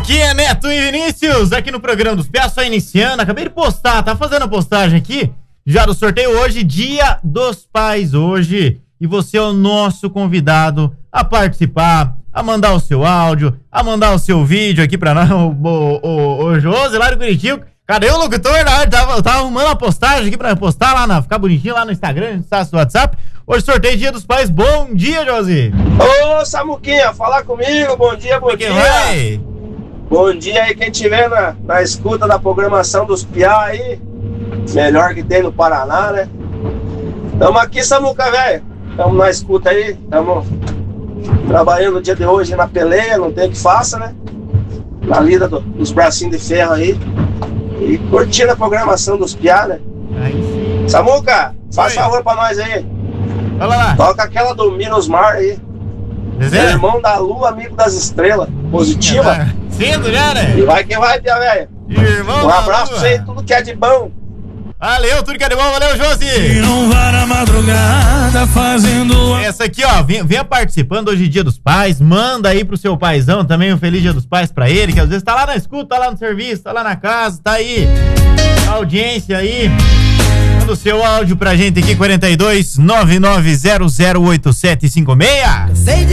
Aqui é Neto e Vinícius, aqui no programa dos Piá, só iniciando. Acabei de postar, tá fazendo a postagem aqui já do sorteio hoje, Dia dos Pais hoje. E você é o nosso convidado a participar, a mandar o seu áudio, a mandar o seu vídeo aqui pra nós, o Josi lá do Curitiba. Cadê o locutor? Eu tava arrumando a postagem aqui pra postar lá, ficar bonitinho lá no Instagram, no WhatsApp. Hoje sorteio Dia dos Pais. Bom dia, Josi. Ô, Samuquinha, falar comigo. Bom dia, bom dia. Vai? Bom dia aí, quem tiver na escuta da programação dos Piá aí. Melhor que tem no Paraná, né? Tamo aqui, Samuca, velho. Tamo na escuta aí. Tamo trabalhando no dia de hoje na peleia, não tem o que faça, né? Na lida dos bracinhos de ferro aí. E curtindo a programação dos Piá, né? Samuca, faz favor pra nós aí. Olha lá. Toca aquela do Minusmar aí. Irmão da Lua, amigo das estrelas. Positiva. Cedo já, né? E vai que vai, Pia, velho. Irmão, um abraço pra você, tudo que é de bom. Valeu, tudo que é de bom, valeu, Josi. E não vai na madrugada fazendo. Essa aqui, ó, venha participando hoje, Dia dos Pais. Manda aí pro seu paizão também um feliz Dia dos Pais pra ele, que às vezes tá lá na escuta, tá lá no serviço, tá lá na casa, tá aí. A audiência aí. Manda o seu áudio pra gente aqui, 42 990088756.